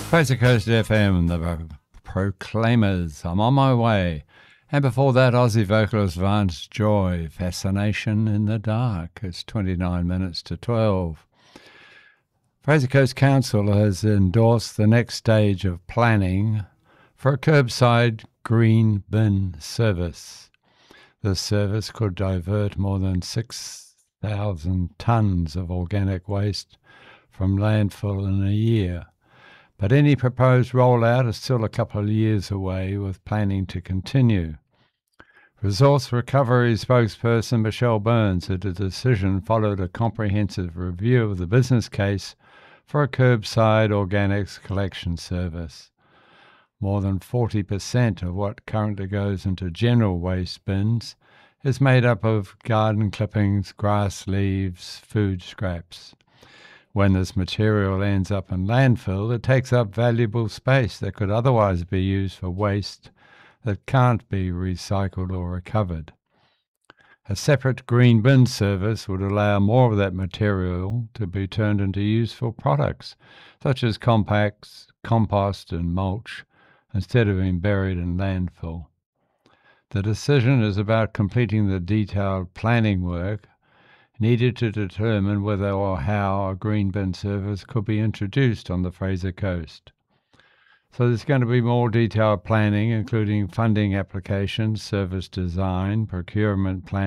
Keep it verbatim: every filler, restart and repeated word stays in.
Fraser Coast F M, the Proclaimers, I'm on my way. And before that, Aussie vocalist Vance Joy, Fascination in the Dark. It's twenty-nine minutes to twelve. Fraser Coast Council has endorsed the next stage of planning for a curbside green bin service. This service could divert more than six thousand tonnes of organic waste from landfill in a year. But any proposed rollout is still a couple of years away, with planning to continue. Resource Recovery spokesperson Michelle Burns said the decision followed a comprehensive review of the business case for a curbside organics collection service. More than forty percent of what currently goes into general waste bins is made up of garden clippings, grass leaves, food scraps. When this material ends up in landfill, it takes up valuable space that could otherwise be used for waste that can't be recycled or recovered. A separate green bin service would allow more of that material to be turned into useful products, such as compacts, compost and mulch, instead of being buried in landfill. The decision is about completing the detailed planning work needed to determine whether or how a green bin service could be introduced on the Fraser Coast. So there's going to be more detailed planning, including funding applications, service design, procurement planning,